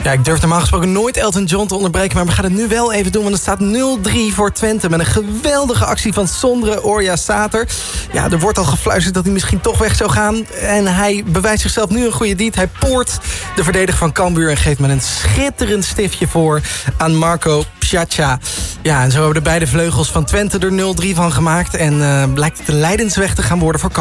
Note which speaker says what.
Speaker 1: Ja, ik durf normaal gesproken nooit Elton John te onderbreken, maar we gaan het nu wel even doen, want het staat 0-3 voor Twente met een geweldige actie van Sondre Orja Sater. Ja, er wordt al gefluisterd dat hij misschien toch weg zou gaan. En hij bewijst zichzelf nu een goede deed. Hij poort de verdediger van Cambuur en geeft met een schitterend stiftje voor aan Marco Pjaca. Ja, en zo hebben de beide vleugels van Twente er 0-3 van gemaakt. En blijkt het de lijdensweg te gaan worden voor Cambuur.